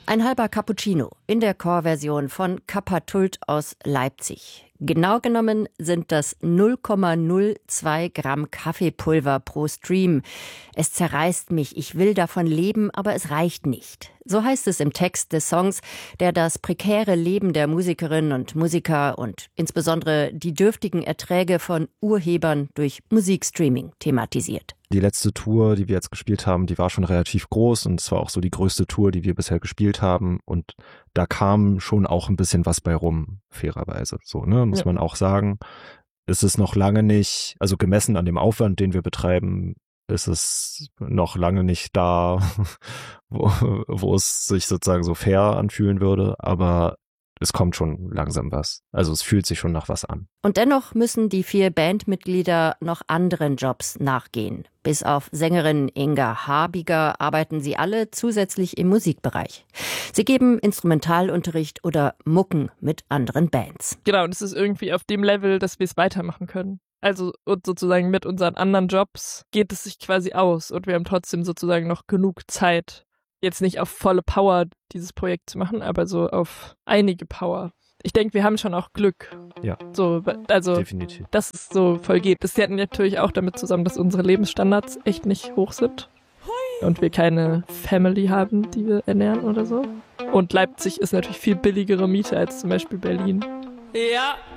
Ein halber Cappuccino in der Chorversion von Kappa-Tult aus Leipzig. Genau genommen sind das 0,02 Gramm Kaffeepulver pro Stream. Es zerreißt mich, ich will davon leben, aber es reicht nicht. So heißt es im Text des Songs, der das prekäre Leben der Musikerinnen und Musiker und insbesondere die dürftigen Erträge von Urhebern durch Musikstreaming thematisiert. Die letzte Tour, die wir jetzt gespielt haben, die war schon relativ groß und es war auch so die größte Tour, die wir bisher gespielt haben, und da kam schon auch ein bisschen was bei rum, fairerweise, so, ne, muss man auch sagen. Es ist noch lange nicht, also gemessen an dem Aufwand, den wir betreiben, ist es noch lange nicht da, wo es sich sozusagen so fair anfühlen würde, aber es kommt schon langsam was. Also es fühlt sich schon nach was an. Und dennoch müssen die 4 Bandmitglieder noch anderen Jobs nachgehen. Bis auf Sängerin Inga Habiger arbeiten sie alle zusätzlich im Musikbereich. Sie geben Instrumentalunterricht oder mucken mit anderen Bands. Genau, und es ist irgendwie auf dem Level, dass wir es weitermachen können. Also und sozusagen mit unseren anderen Jobs geht es sich quasi aus und wir haben trotzdem sozusagen noch genug Zeit, jetzt nicht auf volle Power dieses Projekt zu machen, aber so auf einige Power. Ich denke, wir haben schon auch Glück. Ja, so, also definitiv. Dass es so voll geht. Das hängt natürlich auch damit zusammen, dass unsere Lebensstandards echt nicht hoch sind und wir keine Family haben, die wir ernähren oder so. Und Leipzig ist natürlich viel billigere Miete als zum Beispiel Berlin. Ja.